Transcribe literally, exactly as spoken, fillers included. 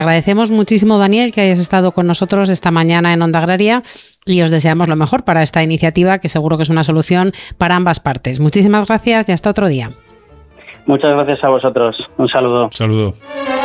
Agradecemos muchísimo, Daniel, que hayas estado con nosotros esta mañana en Onda Agraria y os deseamos lo mejor para esta iniciativa, que seguro que es una solución para ambas partes. Muchísimas gracias y hasta otro día. Muchas gracias a vosotros. Un saludo. Un saludo.